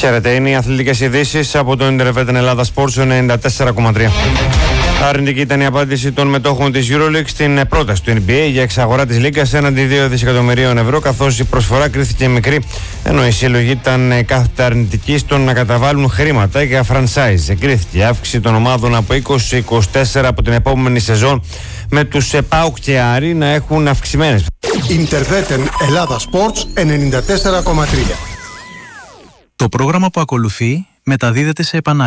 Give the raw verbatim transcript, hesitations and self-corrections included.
Χαίρετε, είναι οι αθλητικές ειδήσεις από το Ιντερβέτ Ελλάδα Sports ενενήντα τέσσερα κόμμα τρία. Αρνητική ήταν η απάντηση των μετόχων της EuroLeague στην πρόταση του N B A για εξαγορά της Λίγκας έναντι δύο δισεκατομμυρίων ευρώ, καθώς η προσφορά κρίθηκε μικρή, ενώ η συλλογή ήταν κάθετα αρνητική στο να καταβάλουν χρήματα για franchise. Εγκρίθηκε η αύξηση των ομάδων από είκοσι σε είκοσι τέσσερα από την επόμενη σεζόν, με τους ΠΑΟΚ και Άρη να έχουν αυξημένες. Ιντερβέτ Ελλάδα Sports ενενήντα τέσσερα κόμμα τρία. Το πρόγραμμα που ακολουθεί μεταδίδεται σε επανάληψη.